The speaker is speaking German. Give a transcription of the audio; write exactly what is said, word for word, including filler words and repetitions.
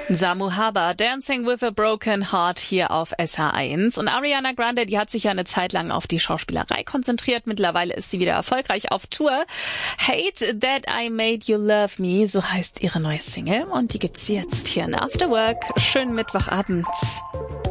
Samu Haber, Dancing with a Broken Heart hier auf S H eins. Und Ariana Grande, die hat sich ja eine Zeit lang auf die Schauspielerei konzentriert. Mittlerweile ist sie wieder erfolgreich auf Tour. Hate That I Made You Love Me, so heißt ihre neue Single. Und die gibt's jetzt hier in After Work. Schönen Mittwochabend.